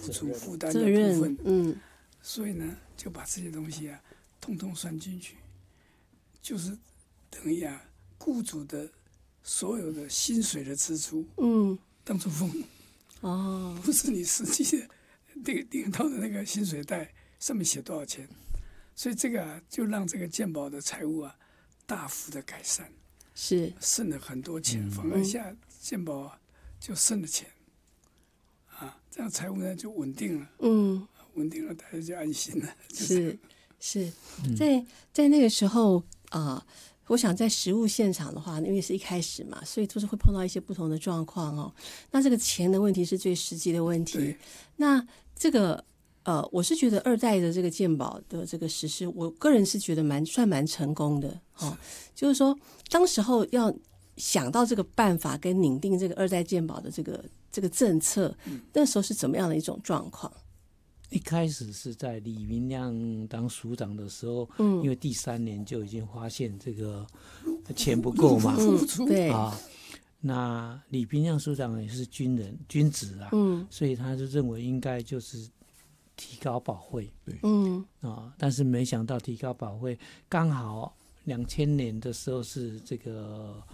主负担的部分，所以呢，就把这些东西啊，通通算进去，就是等于啊，雇主的所有的薪水的支出，当作分母，不是你实际的领到的那个薪水袋上面写多少钱，所以这个啊，就让这个健保的财务啊，大幅的改善， 是剩了很多钱，反而下健保啊就剩了钱，这样财务呢就稳定了，稳定了，大家就安心了。 是，在那个时候我想在实务现场的话，因为是一开始嘛，所以都是会碰到一些不同的状况哦。那这个钱的问题是最实际的问题。那这个我是觉得二代的这个健保的这个实施，我个人是觉得算蛮成功的哦。就是说，当时候要想到这个办法跟拟定这个二代健保的这个政策，那时候是怎么样的一种状况？ 一开始是在李明亮当署长的时候，因为第3年就已经发现这个钱不够嘛， 对那李明亮署长也是君子啊，所以他就认为应该就是提高保费，但是没想到提高保费刚好2000年的时候是这个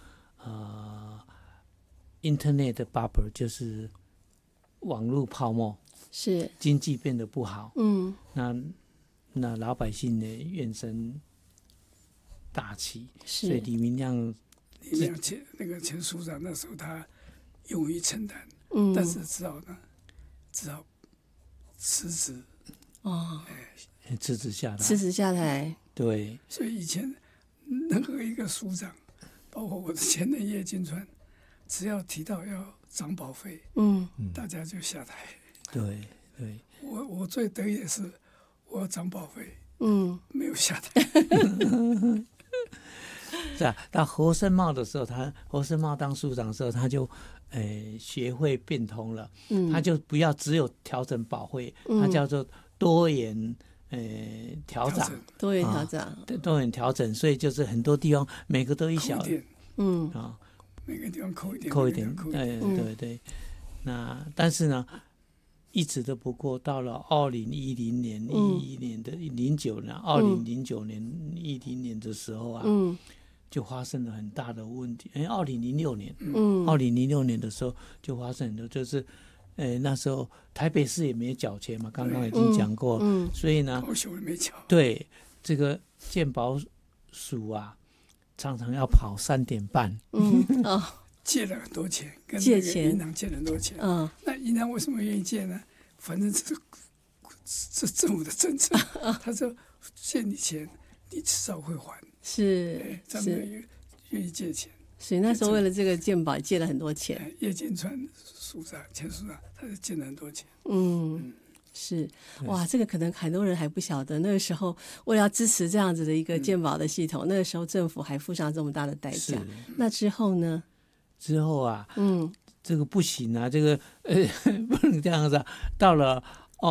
Internet bubble， 就是网络泡沫。 是经济变得不好，那老百姓呢怨声大起，所以李明亮那个前署长那时候他勇于承担，但是只好辞职， 辞职下台，对， 所以以前任何一个署长，包括我的前任叶金川，只要提到要涨保费，大家就下台。 对， 我最得意的是我要涨保费，没有下台。 是啊，到侯胜茂的时候，侯胜茂当署长的时候，他就学会变通了，他就不要只有调整保费，他叫做多元调整， 多元调整， 多元调整，所以就是很多地方每个都一小， 每个地方扣一点， 对。那但是呢，一直都不过，到了2010年、2009年2010年的时候啊，就发生了很大的问题。2006年的时候就发生很多，就是那时候台北市也没缴钱嘛，刚刚已经讲过，所以呢， 高雄也没缴。 对，这个健保署啊，常常要跑3点半， 借了很多钱，跟那个银行借了很多钱。那银行为什么愿意借呢？反正这是政府的政策，他说借你钱，你迟早会还。他们愿意借钱。 所以那时候为了这个健保借了很多钱。 叶金川前署长，他就借了很多钱。 是哇，这个可能很多人还不晓得，那个时候为了要支持这样子的一个健保的系统，那个时候政府还付上这么大的代价。那之后呢？ 之后啊，这个不行啊，这个不能这样子啊。到了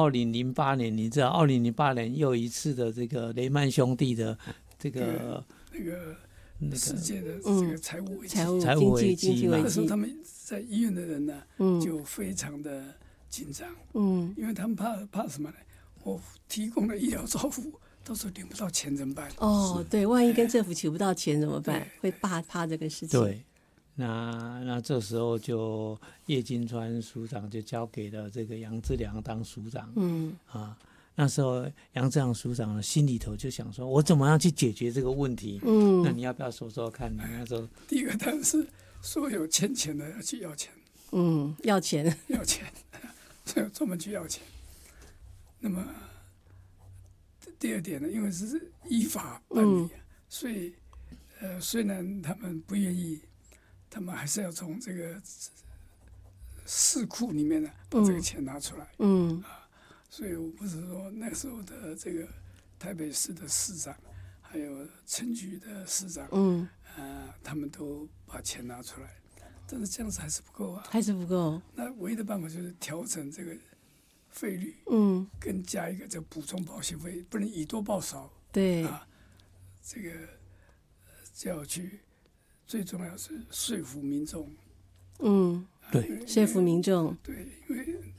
2008年，你知道2008年又一次的这个雷曼兄弟的这个世界的这个财务危机， 经济危机， 那时候他们在医院的人呢，就非常的紧张，因为他们怕什么呢？我提供的医疗照护，到时候领不到钱怎么办？ 对，万一跟政府取不到钱怎么办？会怕这个事情。 对。那这时候就叶金川署长就交给了这个杨志良当署长，那时候杨志良署长心里头就想说，我怎么样去解决这个问题？那你要不要说说看？你那时候第一个当然是所有欠钱的要去要钱， 要钱， 所以专门去要钱。那么第二点呢，因为是依法办理，所以虽然他们不愿意。他们还是要从这个市库里面呢把这个钱拿出来，所以我不是说那时候的这个台北市的市长，还有陈局的市长，他们都把钱拿出来，但是这样子还是不够啊， 还是不够。 那唯一的办法就是调整这个费率，跟加一个这补充保险费，不能以多报少， 对这个就要去。最重要是说服民众， 对， 说服民众， 对，因为